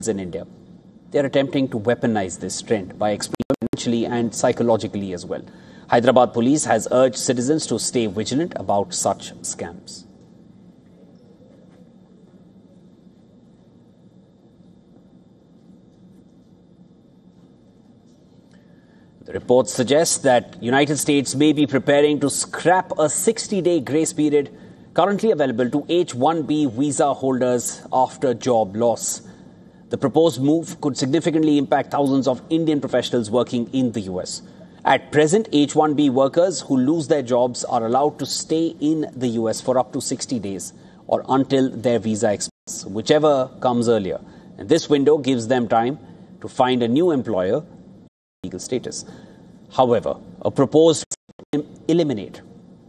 in India. They are attempting to weaponize this trend by exploiting financially and psychologically as well. Hyderabad police has urged citizens to stay vigilant about such scams. The report suggests that United States may be preparing to scrap a 60-day grace period currently available to H-1B visa holders after job loss. The proposed move could significantly impact thousands of Indian professionals working in the US. At present, H-1B workers who lose their jobs are allowed to stay in the US for up to 60 days or until their visa expires, whichever comes earlier. And this window gives them time to find a new employer legal status. However, a proposed eliminate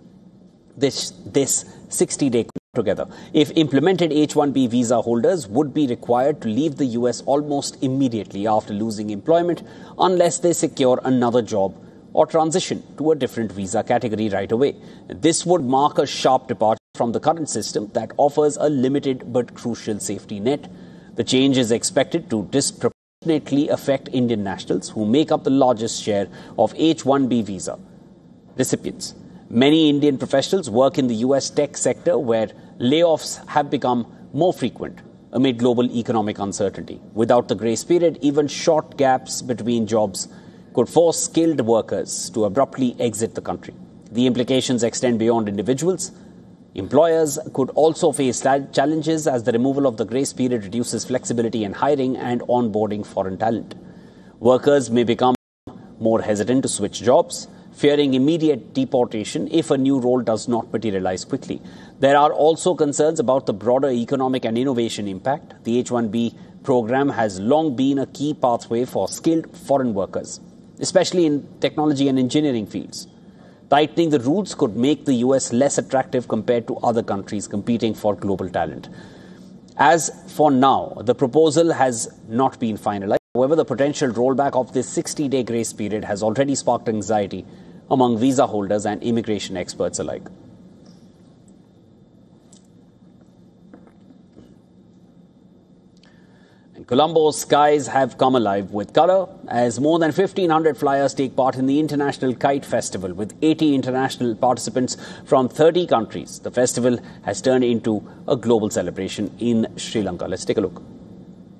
this 60-day together. If implemented, H-1B visa holders would be required to leave the US almost immediately after losing employment unless they secure another job or transition to a different visa category right away. This would mark a sharp departure from the current system that offers a limited but crucial safety net. The change is expected to disproportionately affect Indian nationals who make up the largest share of H-1B visa recipients. Many Indian professionals work in the US tech sector where layoffs have become more frequent amid global economic uncertainty. Without the grace period, even short gaps between jobs could force skilled workers to abruptly exit the country. The implications extend beyond individuals. Employers could also face challenges as the removal of the grace period reduces flexibility in hiring and onboarding foreign talent. Workers may become more hesitant to switch jobs, fearing immediate deportation if a new role does not materialize quickly. There are also concerns about the broader economic and innovation impact. The H-1B program has long been a key pathway for skilled foreign workers, especially in technology and engineering fields. Tightening the rules could make the US less attractive compared to other countries competing for global talent. As for now, the proposal has not been finalized. However, the potential rollback of this 60-day grace period has already sparked anxiety among visa holders and immigration experts alike. In Colombo, skies have come alive with colour as more than 1,500 flyers take part in the International Kite Festival with 80 international participants from 30 countries. The festival has turned into a global celebration in Sri Lanka. Let's take a look.